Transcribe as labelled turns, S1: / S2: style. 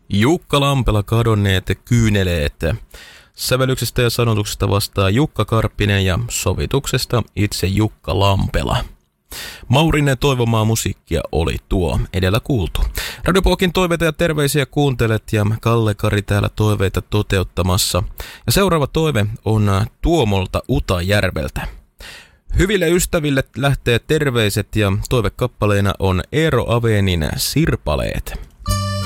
S1: Jukka Lampela, Kadonneet kyyneleet. Sävellyksestä ja sanotuksesta vastaa Jukka Karppinen ja sovituksesta itse Jukka Lampela. Maurinen toivomaa musiikkia oli tuo edellä kuultu. Radiopokin toiveita ja terveisiä kuuntelet ja Kalle Kari täällä toiveita toteuttamassa. Ja seuraava toive on Tuomolta Utajärveltä. Hyville ystäville lähtee terveiset ja toivekappaleena on Eero Avenin Sirpaleet.